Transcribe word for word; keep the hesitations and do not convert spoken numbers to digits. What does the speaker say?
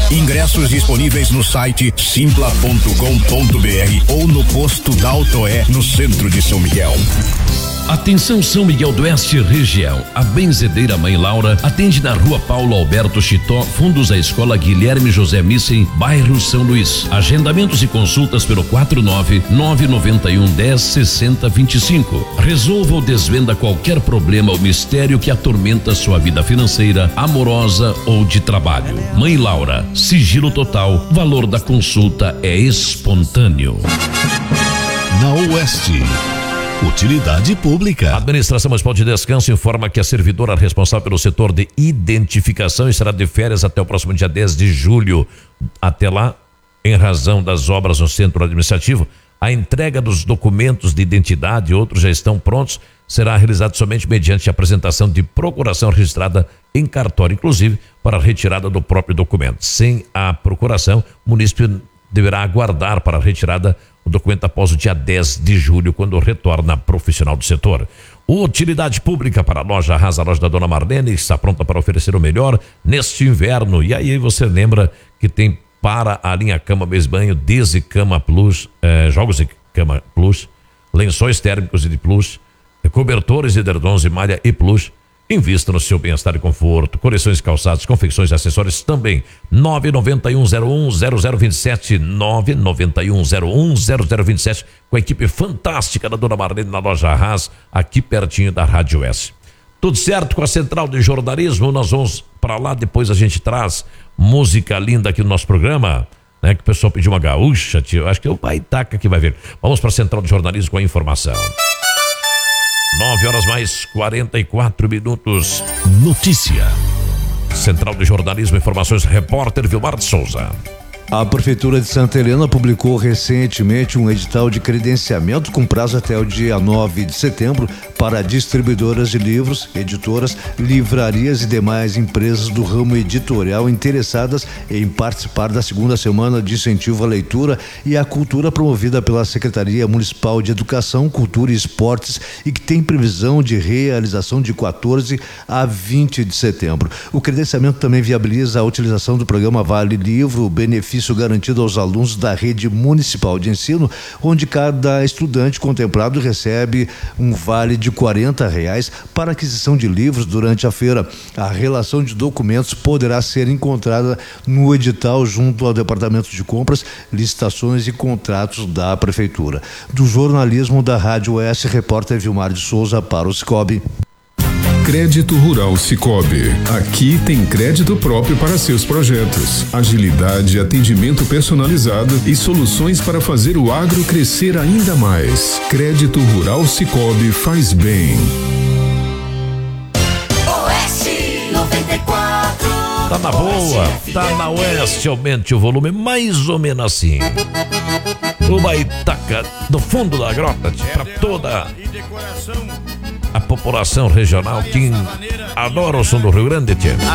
Ingressos disponíveis no site simpla ponto com ponto br ou no posto da Autoé, no centro de São Miguel. Atenção São Miguel do Oeste região, a Benzedeira Mãe Laura atende na rua Paulo Alberto Chitó, fundos à escola Guilherme José Missen, bairro São Luís. Agendamentos e consultas pelo quatro nove nove nove um dez sessenta vinte e cinco. Resolva ou desvenda qualquer problema ou mistério que atormenta sua vida financeira, amorosa ou de trabalho. Mãe Laura, sigilo total, valor da consulta é espontâneo. Na Oeste, utilidade pública. A Administração Municipal de Descanso informa que a servidora responsável pelo setor de identificação estará de férias até o próximo dia dez de julho. Até lá, em razão das obras no centro administrativo, a entrega dos documentos de identidade e outros já estão prontos, será realizada somente mediante a apresentação de procuração registrada em cartório, inclusive para a retirada do próprio documento. Sem a procuração, o município deverá aguardar para a retirada o documento após o dia dez de julho, quando retorna profissional do setor. Utilidade pública para a loja Arrasa, a loja da Dona Marlene, está pronta para oferecer o melhor neste inverno. E aí você lembra que tem para a linha Cama Mesa Banho, Desi Cama Plus, eh, jogos de cama plus, lençóis térmicos e de plus, cobertores, edredons e malha e plus. Invista no seu bem-estar e conforto. Coleções, calçados, confecções e acessórios também. nove nove um zero um zero zero dois sete, nove nove um zero um zero zero dois sete, com a equipe fantástica da Dona Marlene na loja Arras, aqui pertinho da Rádio S. Tudo certo com a Central de Jornalismo? Nós vamos para lá, depois a gente traz música linda aqui no nosso programa, né? Que o pessoal pediu uma gaúcha, tio. Acho que é o Baitaca que vai vir. Vamos para a Central de Jornalismo com a informação. Nove horas mais quarenta e quatro minutos. Notícia. Central de Jornalismo, informações, repórter Vilmar de Souza. A Prefeitura de Santa Helena publicou recentemente um edital de credenciamento com prazo até o dia nove de setembro para distribuidoras de livros, editoras, livrarias e demais empresas do ramo editorial interessadas em participar da segunda semana de incentivo à leitura e à cultura promovida pela Secretaria Municipal de Educação, Cultura e Esportes e que tem previsão de realização de quatorze a vinte de setembro. O credenciamento também viabiliza a utilização do programa Vale Livro, benefício garantido aos alunos da rede municipal de ensino, onde cada estudante contemplado recebe um vale de quarenta reais para aquisição de livros durante a feira. A relação de documentos poderá ser encontrada no edital junto ao Departamento de Compras, Licitações e Contratos da Prefeitura. Do jornalismo da Rádio S, repórter Vilmar de Souza para o Cicobi. Crédito Rural Cicobi. Aqui tem crédito próprio para seus projetos. Agilidade, atendimento personalizado e soluções para fazer o agro crescer ainda mais. Crédito Rural Cicobi faz bem. Oeste noventa e quatro. Tá na boa, tá na Oeste, aumente o volume, mais ou menos assim. O Baitaca do fundo da grota, para toda a população regional que adora o som do Rio Grande, tia.